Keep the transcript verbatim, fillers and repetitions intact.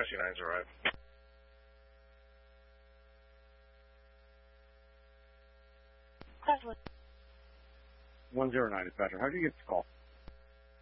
Rescue nine's arrived. one zero nine, dispatcher. How did you get this call?